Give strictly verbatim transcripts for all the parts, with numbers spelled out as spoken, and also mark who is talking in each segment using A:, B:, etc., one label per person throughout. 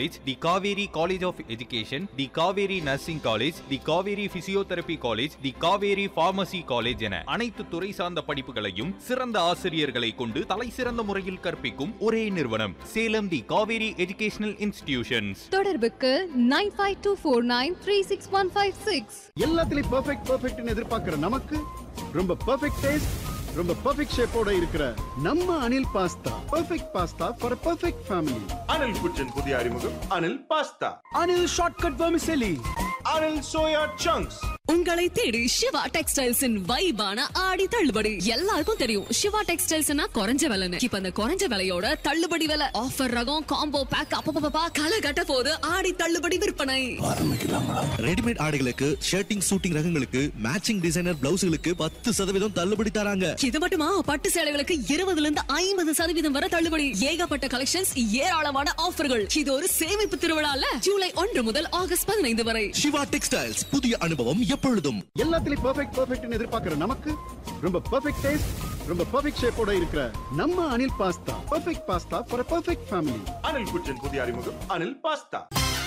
A: College, the Kaveri College of Education, the Kaveri Nursing College, the Kaveri Physiotherapy College, the Kaveri Pharmacy College என அனைத்து துறை சார்ந்த படிப்புகளையும் சிறந்த ஆசிரியர்களை கொண்டு தலை சிறந்த முறையில் கற்பிக்கும் ஒரே நிறுவனம் சேலம் தி காவேரி எஜுகேஷனல் இன்ஸ்டிடியூஷன்ஸ்.
B: தொடர்புக்கு nine five two four nine three six one five six.
C: எல்லாத்துலயும் பெர்ஃபெக்ட் பெர்ஃபெக்ட்னு எதிர்பார்க்கிற நமக்கு ரொம்ப பெர்ஃபெக்ட் டேஸ்ட், ரொம்ப பெர்ஃபெக்ட் ஷேப்போட இருக்கிற நம்ம Anil pasta. Perfect pasta for perfect family.
D: Anil குச்சின் புதிய அறிமுகம் Anil pasta.
C: Anil shortcut vermicelli.
D: Anil soya chunks.
E: உங்களை தேடி சிவா டெக்ஸ்டைல்ஸின் வைபான ஆடி தள்ளுபடி. எல்லாருக்கும் தெரியும் சிவா டெக்ஸ்டைல்ஸ்னா குறைஞ்ச விலைன்னு. இப்ப அந்த குறைஞ்ச விலையோட தள்ளுபடி விலை, ஆஃபர் ரகம், காம்போ பேக், அப்பப்பா களை கட்ட போது ஆடி தள்ளுபடி விற்பனை
F: ஆரம்பிக்கலாங்களா? ரெடிமேட் ஆடைகளுக்கு, ஷர்ட்டிங் சூட்டிங் ரகங்களுக்கு, மேட்சிங் டிசைனர் பிளவுஸ்களுக்கு பத்து சதவீதம் தள்ளுபடி தராங்க.
E: இது மட்டுமா, பட்டு சேலைகளுக்கு இருபதுல இருந்து ஐம்பது சதவீதம் வரை தள்ளுபடி. ஏகப்பட்ட கலெக்ஷன்ஸ், ஏராளமான ஆஃபர்கள். இது ஒரு சேமிப்பு திருவிழால ஜூலை ஒன்று முதல் ஆகஸ்ட் பதினைந்து வரை.
F: சிவா டெக்ஸ்டைல்ஸ், புதிய அனுபவம் எப்பொழுதும்.
C: எல்லாத்துலயும் பெர்ஃபெக்ட் பெர்ஃபெக்ட்னு எதிர்பார்க்கிற நமக்கு ரொம்ப பெர்ஃபெக்ட் டேஸ்ட், ரொம்ப பெர்ஃபெக்ட் ஷேப்போட இருக்கிற நம்ம Anil pasta. Perfect pasta for perfect family.
D: Anil குச்சின் புதிய அறிமுகம் அனில் பாஸ்தா.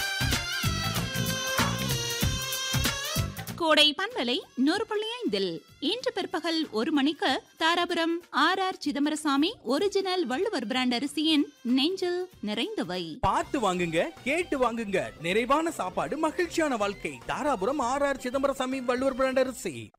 G: கோடை பண்பலை நூறு புள்ளி ஐந்தில் இன்று பிற்பகல் ஒரு மணிக்கு Dharapuram R R Chidambarasamy original Valluvar brand அரிசியின் நெஞ்சில் நிறைந்தவை.
H: பார்த்து வாங்குங்க, கேட்டு வாங்குங்க. நிறைவான சாப்பாடு, மகிழ்ச்சியான வாழ்க்கை. Dharapuram R R Chidambarasamy Valluvar brand அரிசி.